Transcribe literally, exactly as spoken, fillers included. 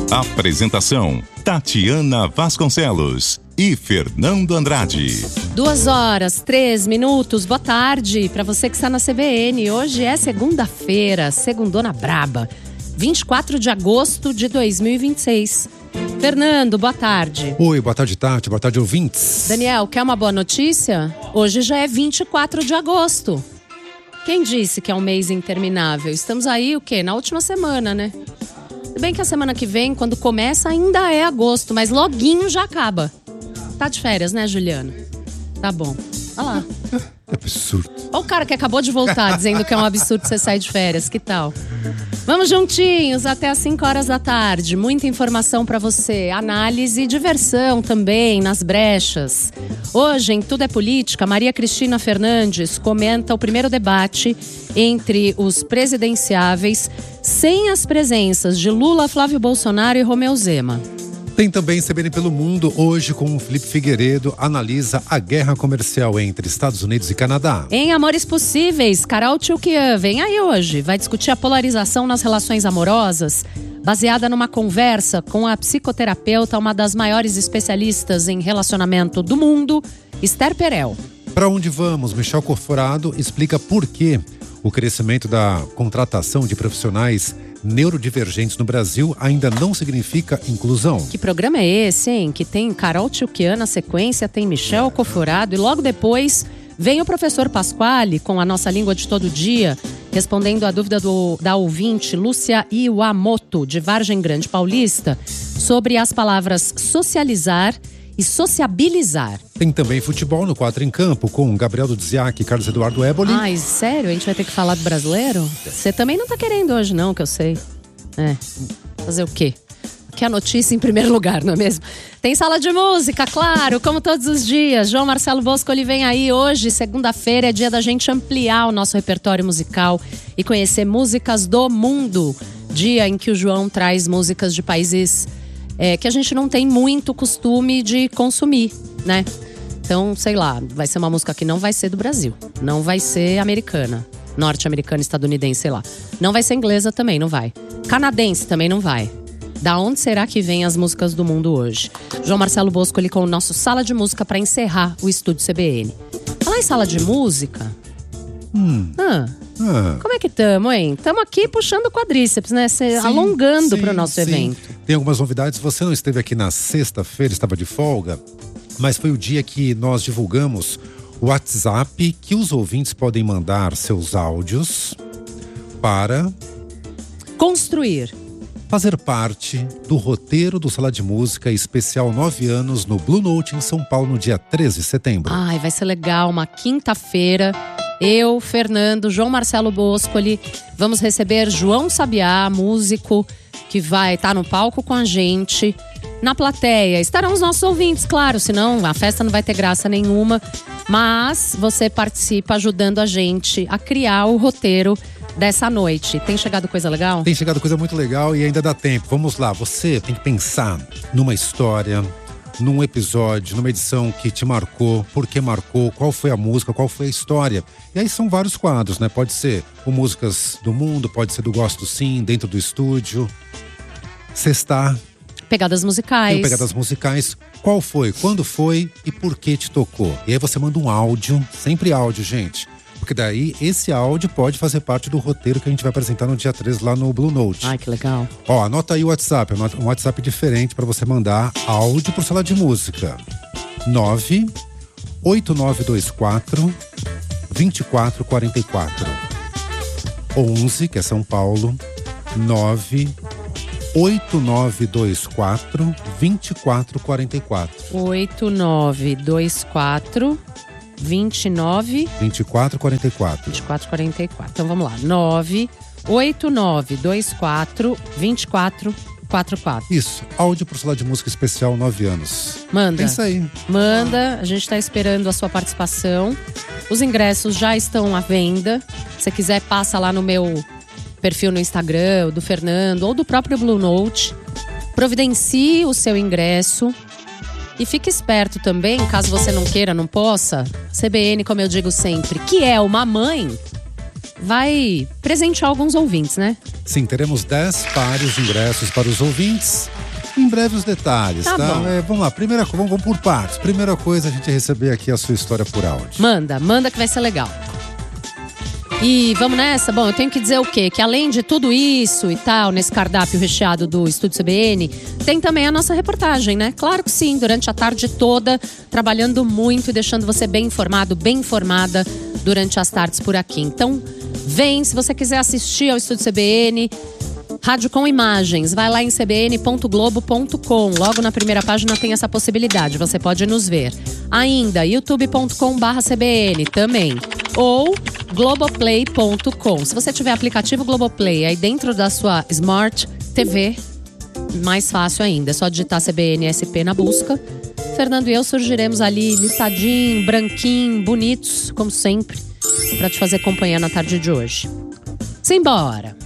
Apresentação: Tatiana Vasconcelos e Fernando Andrade. Duas horas, três minutos, boa tarde para você que está na C B N. Hoje é segunda-feira, segundona braba, vinte e quatro de agosto de dois mil e vinte e seis. Fernando, boa tarde. Oi, boa tarde, Tati, boa tarde, ouvintes. Daniel, quer uma boa notícia? Hoje já é vinte e quatro de agosto. Quem disse que é um mês interminável? Estamos aí, o quê? Na última semana, né? Tudo bem que a semana que vem, quando começa, ainda é agosto, mas loguinho já acaba. Tá de férias, né, Juliano? Tá bom. Olha lá. É absurdo. Olha o cara que acabou de voltar, dizendo que é um absurdo você sair de férias. Que tal? Vamos juntinhos até às cinco horas da tarde. Muita informação pra você. Análise e diversão também nas brechas. Hoje, em Tudo é Política, Maria Cristina Fernandes comenta o primeiro debate entre os presidenciáveis sem as presenças de Lula, Flávio Bolsonaro e Romeu Zema. Tem também C B N pelo Mundo, hoje com o Felipe Figueiredo, analisa a guerra comercial entre Estados Unidos e Canadá. Em Amores Possíveis, Carol Tchoukian vem aí hoje. Vai discutir a polarização nas relações amorosas, baseada numa conversa com a psicoterapeuta, uma das maiores especialistas em relacionamento do mundo, Esther Perel. Para onde vamos? Michel Corforado explica por que o crescimento da contratação de profissionais neurodivergentes no Brasil ainda não significa inclusão. Que programa é esse, hein? Que tem Carol Tchoukian na sequência, tem Michel Corforado e logo depois vem o professor Pasquale com a nossa língua de todo dia, respondendo a dúvida do, da ouvinte Lúcia Iwamoto, de Vargem Grande Paulista, sobre as palavras socializar e sociabilizar. Tem também futebol no Quatro em Campo, com Gabriel do Dziak e Carlos Eduardo Éboli. Ai, sério? A gente vai ter que falar do brasileiro? Você também não tá querendo hoje não, que eu sei. É, fazer o quê? Que a notícia em primeiro lugar, não é mesmo? Tem sala de música, claro, como todos os dias. João Marcelo Bosco, ele vem aí hoje, segunda-feira, é dia da gente ampliar o nosso repertório musical e conhecer músicas do mundo. Dia em que o João traz músicas de países É, que a gente não tem muito costume de consumir, né? Então, sei lá, vai ser uma música que não vai ser do Brasil. Não vai ser americana, norte-americana, estadunidense, sei lá. Não vai ser inglesa também, não vai. Canadense também não vai. Da onde será que vem as músicas do mundo hoje? João Marcelo Bosco ali com o nosso Sala de Música para encerrar o Estúdio C B N. Falar em sala de música… Hum. Ah, ah. Como é que tamo, hein? Tamo aqui puxando o quadríceps, né? Cê, Sim, alongando sim, pro nosso sim. evento. Tem algumas novidades. Você não esteve aqui na sexta-feira, estava de folga, mas foi o dia que nós divulgamos o WhatsApp que os ouvintes podem mandar seus áudios para Construir. fazer parte do roteiro do Sala de Música especial nove anos no Blue Note em São Paulo no dia treze de setembro. Ai, vai ser legal, uma quinta-feira. Eu, Fernando, João Marcelo Boscoli, vamos receber João Sabiá, músico, que vai estar no palco com a gente. Na plateia estarão os nossos ouvintes, claro, senão a festa não vai ter graça nenhuma. Mas você participa ajudando a gente a criar o roteiro dessa noite. Tem chegado coisa legal? Tem chegado coisa muito legal e ainda dá tempo. Vamos lá, você tem que pensar numa história, num episódio, numa edição que te marcou, por que marcou, qual foi a música, qual foi a história. E aí são vários quadros, né? Pode ser o Músicas do Mundo, pode ser do Gosto Sim, dentro do estúdio. Sextar. Pegadas musicais. Tem pegadas musicais. Qual foi, quando foi e por que te tocou? E aí você manda um áudio, sempre áudio, gente. Porque daí esse áudio pode fazer parte do roteiro que a gente vai apresentar no dia treze lá no Blue Note. Ai, que legal. Ó, anota aí o WhatsApp, um WhatsApp diferente para você mandar áudio pro Sala de Música. nove oito nove dois quatro dois quatro quatro quatro. onze, que é São Paulo, nove oito nove dois quatro dois quatro quatro quatro. oito nove dois quatro vinte e nove vinte e quatro quarenta e quatro. vinte e quatro quarenta e quatro. Então vamos lá. nove oito nove dois quatro dois quatro quatro quatro. Isso. Áudio pro Sala de Música especial nove anos. Manda. Pensa aí. Manda. A gente tá esperando a sua participação. Os ingressos já estão à venda. Se você quiser, passa lá no meu perfil no Instagram, do Fernando ou do próprio Blue Note. Providencie o seu ingresso. E fique esperto também, caso você não queira, não possa. C B N, como eu digo sempre, que é uma mãe, vai presentear alguns ouvintes, né? Sim, teremos dez pares de ingressos para os ouvintes. Em breve os detalhes, tá? Tá bom. É, vamos lá, primeira, vamos, vamos por partes. Primeira coisa, a gente receber aqui a sua história por áudio. Manda, manda que vai ser legal. E vamos nessa? Bom, eu tenho que dizer o quê? Que além de tudo isso e tal, nesse cardápio recheado do Estúdio C B N, tem também a nossa reportagem, né? Claro que sim, durante a tarde toda, trabalhando muito e deixando você bem informado, bem informada durante as tardes por aqui. Então, vem, se você quiser assistir ao Estúdio C B N, rádio com imagens, vai lá em c b n ponto globo ponto com. Logo na primeira página tem essa possibilidade, você pode nos ver. Ainda, youtube ponto com barra c b n também. Ou globoplay ponto com. Se você tiver aplicativo Globoplay aí dentro da sua Smart T V, mais fácil ainda. É só digitar C B N S P na busca. Fernando e eu surgiremos ali listadinho, branquinho, bonitos, como sempre, para te fazer companhia na tarde de hoje. Simbora!